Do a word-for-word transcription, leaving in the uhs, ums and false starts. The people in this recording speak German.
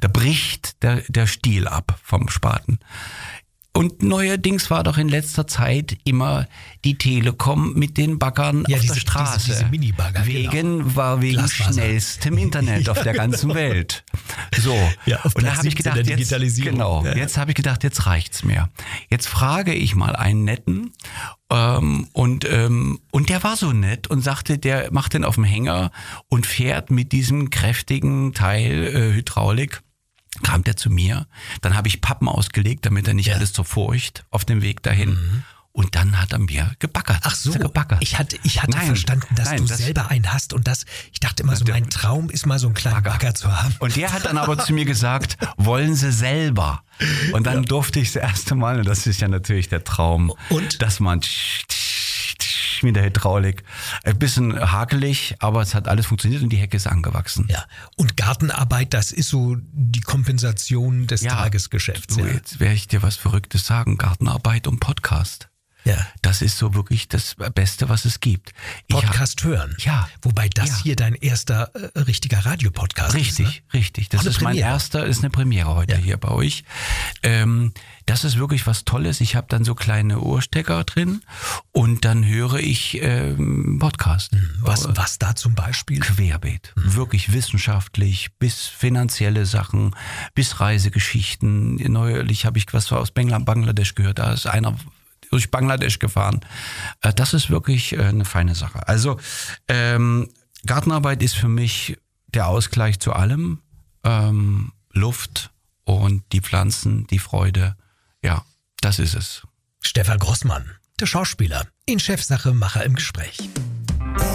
Da bricht der, der Stiel ab vom Spaten. Und neuerdings war doch in letzter Zeit immer die Telekom mit den Baggern ja, auf diese, der Straße. Diese, diese Mini-Bagger, wegen, genau. war wegen Glasfaser. schnellstem Internet Ja, auf der ganzen genau. Welt. So. Ja, auf und da Platz habe ich siebzehn gedacht, der jetzt, Digitalisierung. genau, Ja. jetzt habe ich gedacht, jetzt reicht's mir. Jetzt frage ich mal einen netten, ähm, und, ähm, und der war so nett und sagte, der macht den auf dem Hänger und fährt mit diesem kräftigen Teil äh, Hydraulik. Kam der zu mir, dann habe ich Pappen ausgelegt, damit er nicht Ja. alles zerfurcht auf dem Weg dahin. Mhm. Und dann hat er mir gebaggert. Ach so, Ist er gebaggert. ich hatte, ich hatte Nein, verstanden, dass nein, du das- selber einen hast und das, ich dachte immer so, Der- mein Traum ist mal so einen kleinen Bagger. Bagger zu haben. Und der hat dann aber zu mir gesagt, wollen Sie selber? Und dann durfte ich das erste Mal, und das ist ja natürlich der Traum, Und? dass man tsch, tsch, tsch, mit der Hydraulik, ein bisschen hakelig, aber es hat alles funktioniert und die Hecke ist angewachsen. Ja, und Gartenarbeit, das ist so die Kompensation des Ja, Tagesgeschäfts. Du, Ja. jetzt werde ich dir was Verrücktes sagen, Gartenarbeit und Podcast. Ja. Das ist so wirklich das Beste, was es gibt. Ich hab- Podcast hören. Ja. Wobei das Ja. hier dein erster äh, richtiger Radiopodcast Richtig, ist. Ne? richtig. Das Auch eine ist mein Premiere. erster, ist eine Premiere heute Ja. hier bei euch. Ähm, das ist wirklich was Tolles. Ich habe dann so kleine Ohrstecker drin und dann höre ich ähm, Podcast. Was, Äh, was da zum Beispiel? Querbeet. Wirklich wissenschaftlich, bis finanzielle Sachen, bis Reisegeschichten. Neulich habe ich was aus Bangla- Bangladesch gehört. Da ist einer durch Bangladesch gefahren. Äh, Das ist wirklich äh, eine feine Sache. Also ähm, Gartenarbeit ist für mich der Ausgleich zu allem. Ähm, Luft und die Pflanzen, die Freude. Ja, das ist es. Stefan Grossmann, der Schauspieler, in Chefsache Macher im Gespräch.